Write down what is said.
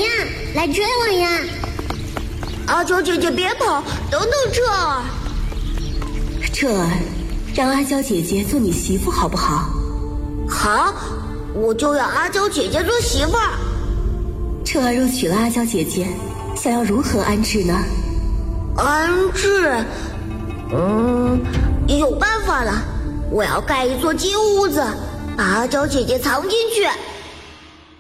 呀？来追我呀！ 阿娇姐姐别跑，等等彻儿。 彻儿，让阿娇姐姐做你媳妇好不好？ 好，我就要阿娇姐姐做媳妇儿。 彻儿若娶了阿娇姐姐，想要如何安置呢？ 安置？有办法了，我要盖一座金屋子，把阿娇姐姐藏进去。